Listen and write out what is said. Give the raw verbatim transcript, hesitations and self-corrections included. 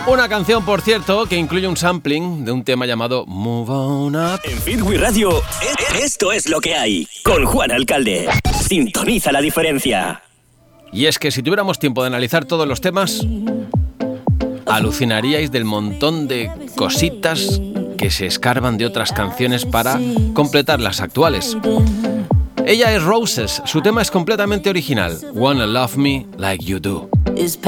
Una canción, por cierto, que incluye un sampling de un tema llamado Move On Up. En Fit We Radio, esto es lo que hay. Con Juan Alcalde. Sintoniza la diferencia. Y es que si tuviéramos tiempo de analizar todos los temas, alucinaríais del montón de cositas que se escarban de otras canciones para completar las actuales. Ella es Roses, su tema es completamente original, Wanna Love Me Like You Do.